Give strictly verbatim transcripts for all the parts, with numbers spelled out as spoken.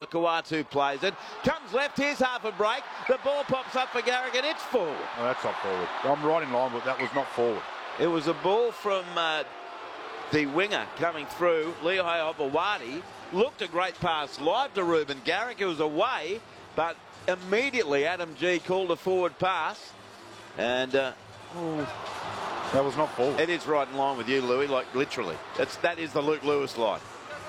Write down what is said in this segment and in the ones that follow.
Kawatu plays it. Comes left, here's half a break. The ball pops up for Garrick and it's forward. Oh, that's not forward. I'm right in line, but that was not forward. It was a ball from uh, the winger coming through. Lehigh Obawati looked a great pass live to Reuben Garrick. It was away, but immediately Adam G called a forward pass. And uh, oh, that was not forward. It is right in line with you, Louis, like literally. That's, that is the Luke Lewis line.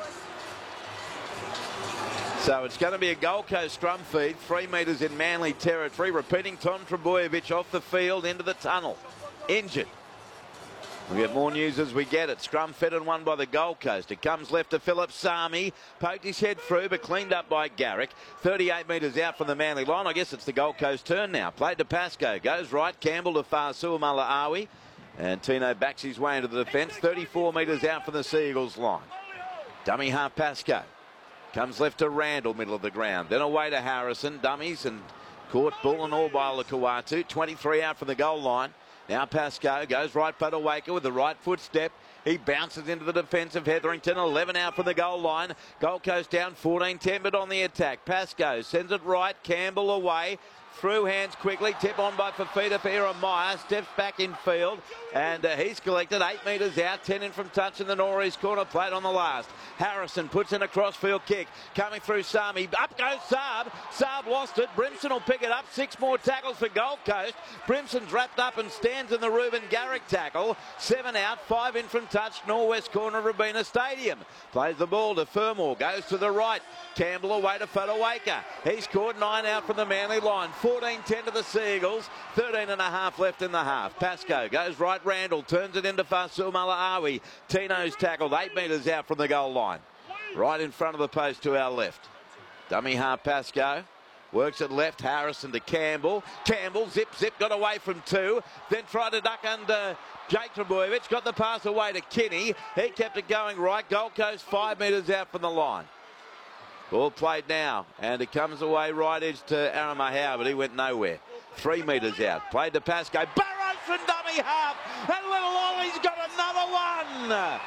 So it's going to be a Gold Coast scrum feed, three metres in Manly territory. Repeating, Tom Trbojevic off the field into the tunnel. Injured. We'll get more news as we get it. Scrum fed and won by the Gold Coast. It comes left to Philip Sami. Poked his head through, but cleaned up by Garrick. thirty-eight metres out from the Manly line. I guess it's the Gold Coast turn now. Played to Pascoe. Goes right. Campbell to Fasua Malaawi. And Tino backs his way into the defence. thirty-four metres out from the Seagulls line. Dummy half Pascoe. Comes left to Randall, middle of the ground. Then away to Harrison. Dummies and caught bull and all by Lakawatu. twenty-three out from the goal line. Now Pascoe goes right Padawaker with the right foot step. He bounces into the defence of Hetherington. eleven out from the goal line. Gold Coast down fourteen ten, but on the attack. Pascoe sends it right. Campbell away. Through hands quickly. Tip on by Fafita for Eremaya. Steps back in field. And uh, he's collected eight metres out. ten in from touch in the Norris corner. Played on the last. Harrison puts in a crossfield kick. Coming through Sami. Up goes Saab. Saab lost it. Brimson will pick it up. Six more tackles for Gold Coast. Brimson's wrapped up and stands in the Reuben Garrick tackle. Seven out. Five in from touch. Norwest corner of Robina Stadium. Plays the ball to Fermor. Goes to the right. Campbell away to Fodawaker. He's caught nine out from the Manly line. fourteen ten to the Seagulls. thirteen and a half left in the half. Pascoe goes right. Randall turns it into Fasua Malaawi. Tino's tackled eight metres out from the goal line. Right in front of the post to our left. Dummy half Pascoe. Works it left. Harrison to Campbell. Campbell zip zip got away from two. Then tried to duck under Jake Trbojevic. Got the pass away to Kinney. He kept it going right. Gold Coast five metres out from the line. Ball played now, and it comes away right edge to Aramahau, but he went nowhere. Three metres out. Played to Pascoe. Burrows from dummy half, and Little Ollie's got another one.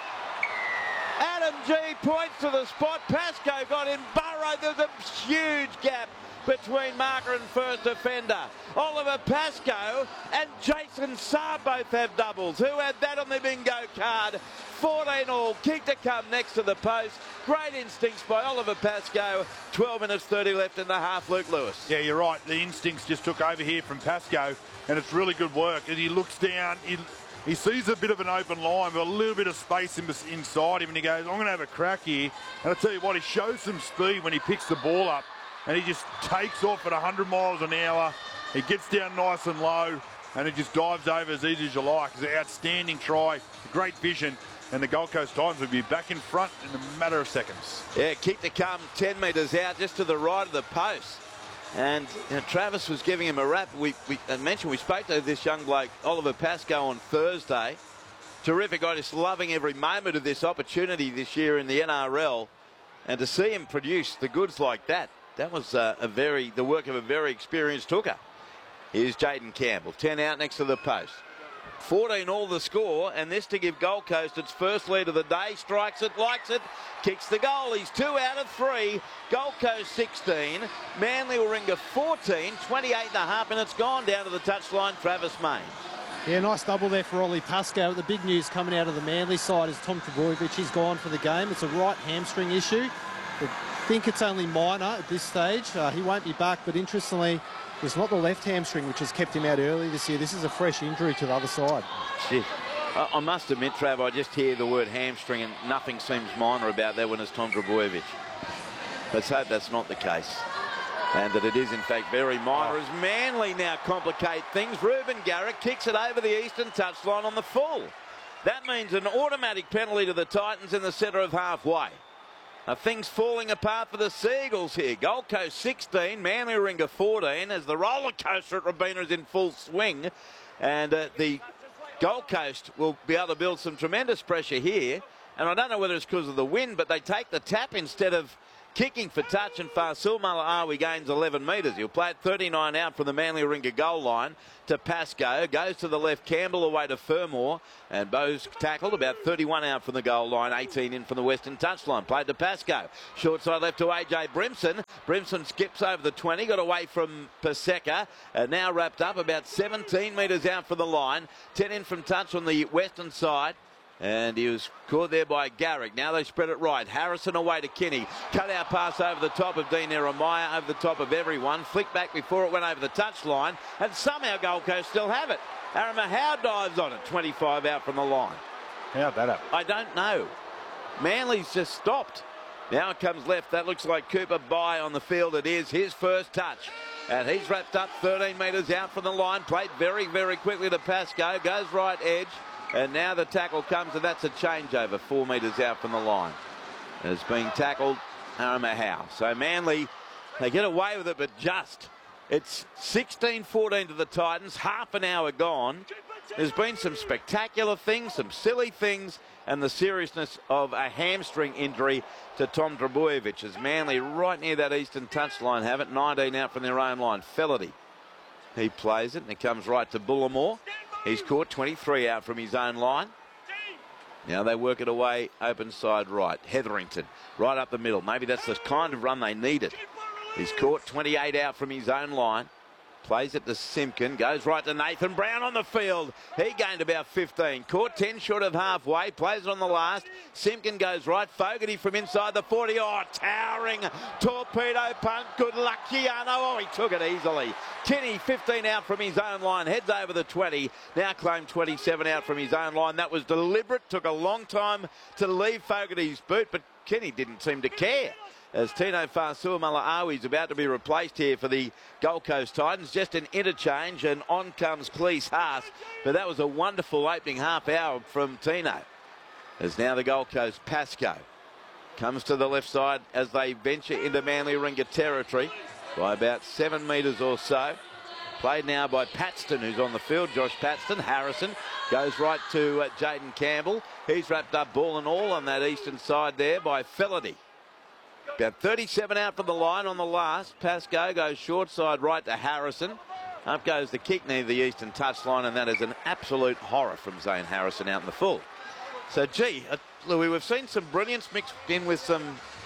Adam G points to the spot. Pascoe got in. Burrow, there's a huge gap between marker and first defender. Oliver Pascoe and Jason Saab both have doubles. Who had that on the bingo card? fourteen all. Kick to come next to the post. Great instincts by Oliver Pascoe. twelve minutes thirty left in the half. Luke Lewis. Yeah, you're right. The instincts just took over here from Pascoe, and it's really good work. And he looks down. He, he sees a bit of an open line, but a little bit of space in, inside him, and he goes, I'm going to have a crack here. And I tell you what, he shows some speed when he picks the ball up, and he just takes off at one hundred miles an hour. He gets down nice and low, and he just dives over as easy as you like. It's an outstanding try, great vision. And the Gold Coast Titans will be back in front in a matter of seconds. Yeah, kick to come ten metres out just to the right of the post. And you know, Travis was giving him a rap. We, we I mentioned we spoke to this young bloke, Oliver Pascoe, on Thursday. Terrific guy, just loving every moment of this opportunity this year in the N R L. And to see him produce the goods like that, that was uh, a very the work of a very experienced hooker. Here's Jaden Campbell, ten out next to the post. fourteen all the score, and this to give Gold Coast its first lead of the day. Strikes it, likes it, kicks the goal. He's two out of three. Gold Coast sixteen, Manly Warringah fourteen, twenty-eight and a half minutes gone down to the touchline. Travis Main. Yeah, nice double there for Ollie Pascoe. The big news coming out of the Manly side is Tom Trbojevic. He's gone for the game. It's a right hamstring issue. I think it's only minor at this stage. Uh, he won't be back, but interestingly, it's not the left hamstring which has kept him out early this year. This is a fresh injury to the other side. Shit. I, I must admit, Trav, I just hear the word hamstring and nothing seems minor about that when it's Tom Trbojevic. Let's hope that's not the case. And that it is, in fact, very minor as Manly now complicate things. Reuben Garrick kicks it over the eastern touchline on the full. That means an automatic penalty to the Titans in the centre of halfway. Now, things falling apart for the Seagulls here. Gold Coast sixteen, Manly Warringah fourteen, as the roller coaster at Robina is in full swing. And uh, the Gold Coast will be able to build some tremendous pressure here. And I don't know whether it's because of the wind, but they take the tap instead of Kicking for touch, and Fasil Malaawi gains eleven metres. He'll play it thirty-nine out from the Manly Ringer goal line to Pascoe. Goes to the left, Campbell away to Fermor. And Bo's tackled about thirty-one out from the goal line, eighteen in from the western touchline. Played to Pascoe. Short side left to A J Brimson. Brimson skips over the twenty, got away from Paseka. And now wrapped up about seventeen metres out from the line. ten in from touch on the western side. And he was caught there by Garrick. Now they spread it right. Harrison away to Kinney. Cut out pass over the top of Dean Eremiah, over the top of everyone. Flick back before it went over the touchline. And somehow Gold Coast still have it. Aaron Mahau dives on it. twenty-five out from the line. How'd that happen? I don't know. Manly's just stopped. Now it comes left. That looks like Cooper Bye on the field. It is his first touch. And he's wrapped up thirteen metres out from the line. Played very, very quickly to Pascoe. Goes right edge. And now the tackle comes, and that's a changeover, four metres out from the line. And it's being tackled, Aaron Mahau. So Manly, they get away with it, but just. It's sixteen fourteen to the Titans, half an hour gone. There's been some spectacular things, some silly things, and the seriousness of a hamstring injury to Tom Trbojevic. As Manly right near that eastern touchline have it, nineteen out from their own line. Fellerty, he plays it, and it comes right to Bullimore. He's caught twenty-three out from his own line. Now they work it away, open side right. Hetherington, right up the middle. Maybe that's the kind of run they needed. He's caught twenty-eight out from his own line. Plays it to Simpkin, goes right to Nathan Brown on the field. He gained about fifteen. Caught ten short of halfway, plays it on the last. Simpkin goes right, Fogarty from inside the forty. Oh, towering torpedo punt. Good luck, Keanu. Oh, he took it easily. Kinney, fifteen out from his own line, heads over the twenty. Now claimed twenty-seven out from his own line. That was deliberate, took a long time to leave Fogarty's boot, but Kinney didn't seem to care. As Tino Fasil-Malaawi is about to be replaced here for the Gold Coast Titans. Just an interchange, and on comes Cleese Haas. But that was a wonderful opening half hour from Tino. As now the Gold Coast Pascoe comes to the left side as they venture into Manly Ringer territory by about seven metres or so. Played now by Paxton, who's on the field. Josh Paxton. Harrison goes right to uh, Jaden Campbell. He's wrapped up ball and all on that eastern side there by Fellerty. About thirty-seven out from the line on the last. Pascoe goes short side right to Harrison. Up goes the kick near the eastern touchline, and that is an absolute horror from Zane Harrison out in the full. So, gee, uh, Louis, we've seen some brilliance mixed in with some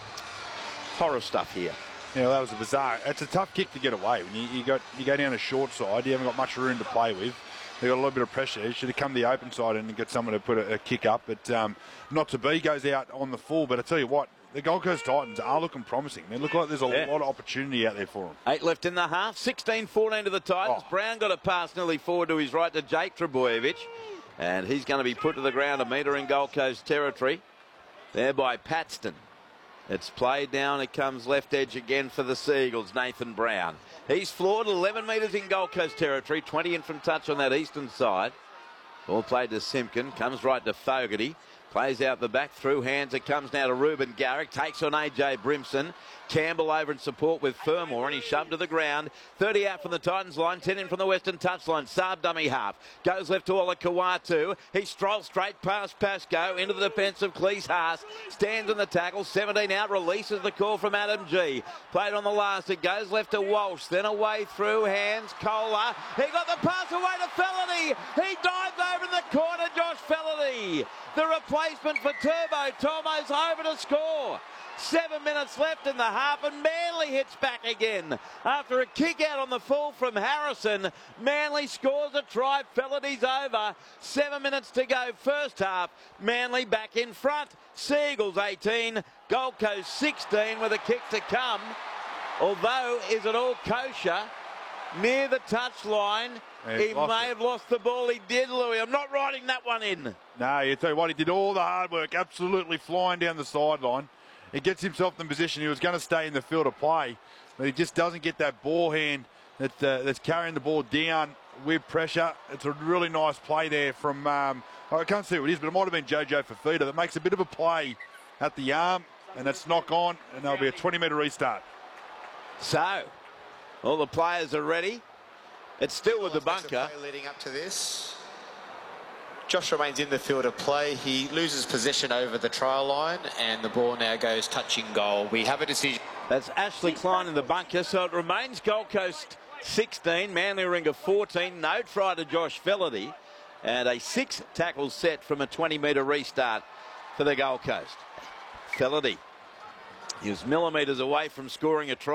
horror stuff here. Yeah, well, that was a bizarre. It's a tough kick to get away. When you, you, got, you go down a short side, you haven't got much room to play with. They've got a little bit of pressure. You should have come the open side and get someone to put a, a kick up, but um, not to be. Goes out on the full, but I tell you what, the Gold Coast Titans are looking promising. They look like there's a yeah. lot of opportunity out there for them. Eight left in the half. sixteen fourteen to the Titans. Oh. Brown got a pass nearly forward to his right to Jake Trbojevic. And he's going to be put to the ground a metre in Gold Coast territory. There by Paxton. It's played down. It comes left edge again for the Seagulls. Nathan Brown. He's floored eleven metres in Gold Coast territory. twenty in from touch on that eastern side. Ball played to Simpkin. Comes right to Fogarty. Plays out the back, through hands. It comes now to Ruben Garrick. Takes on A J Brimson. Campbell over in support with Fermor, and he's shoved to the ground. thirty out from the Titans line, ten in from the western touchline. Saab dummy half. Goes left to Ola Kawatu. He strolls straight past Pascoe into the defence of Cleese Haas. Stands in the tackle. seventeen out. Releases the call from Adam G. Played on the last. It goes left to Walsh. Then away through hands. Kohler. He got the pass away to Fellerty. He dives over in the corner. Josh Fellerty. The replacement for Turbo. Tomo's over to score. Seven minutes left in the half, and Manly hits back again. After a kick out on the full from Harrison, Manly scores a try. Fellerty's over. Seven minutes to go first half. Manly back in front. Seagulls eighteen, Gold Coast sixteen with a kick to come. Although, is it all kosher? Near the touchline. Yeah, he may it. have lost the ball. He did, Louis. I'm not writing that one in. No, you tell you what, he did all the hard work, absolutely flying down the sideline. He gets himself in position. He was going to stay in the field of play, but he just doesn't get that ball hand that, uh, that's carrying the ball down with pressure. It's a really nice play there from, um, I can't see what it is, but it might have been Jojo Fafita that makes a bit of a play at the arm, and it's knock on, and there'll be a twenty metre restart. So, all the players are ready. It's still with the bunker. Leading up to this. Josh remains in the field of play. He loses possession over the trial line, and the ball now goes touching goal. We have a decision. That's Ashley Klein in the bunker, so it remains Gold Coast sixteen, Manly Ringer fourteen. No try to Josh Fellerty, and a six tackle set from a twenty metre restart for the Gold Coast. Fellerty, he was millimetres away from scoring a try.